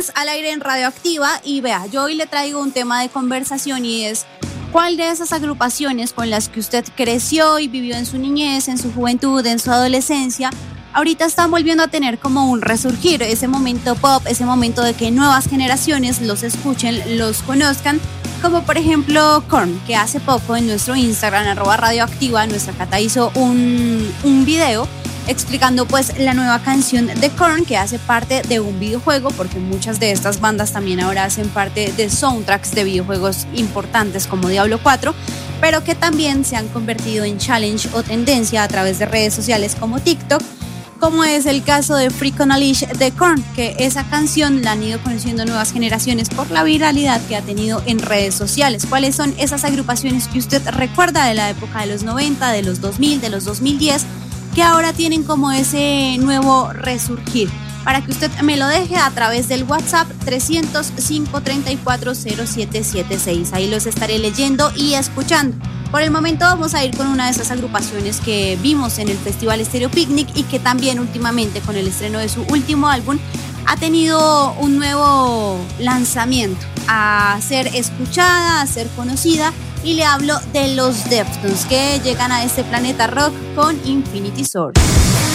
Prince al aire en Radioactiva y vea, yo hoy le traigo un tema de conversación y es ¿cuál de esas agrupaciones con las que usted creció y vivió en su niñez, en su juventud, en su adolescencia, ahorita están volviendo a tener como un resurgir, ese momento pop, ese momento de que nuevas generaciones los escuchen, los conozcan, como por ejemplo Korn, que hace poco en nuestro Instagram, @radioactiva, nuestra Cata hizo un video explicando pues la nueva canción de Korn que hace parte de un videojuego, porque muchas de estas bandas también ahora hacen parte de soundtracks de videojuegos importantes como Diablo 4, pero que también se han convertido en challenge o tendencia a través de redes sociales como TikTok, como es el caso de Freak on a Leash de Korn, que esa canción la han ido conociendo nuevas generaciones por la viralidad que ha tenido en redes sociales. ¿Cuáles son esas agrupaciones que usted recuerda de la época de los 90, de los 2000, de los 2010, que ahora tienen como ese nuevo resurgir? Para que usted me lo deje a través del WhatsApp 305-340776. Ahí los estaré leyendo y escuchando. Por el momento vamos a ir con una de esas agrupaciones que vimos en el Festival Estéreo Picnic y que también últimamente con el estreno de su último álbum ha tenido un nuevo lanzamiento, a ser escuchada, a ser conocida, y le hablo de los Deftones, que llegan a este planeta rock con Infinity Source.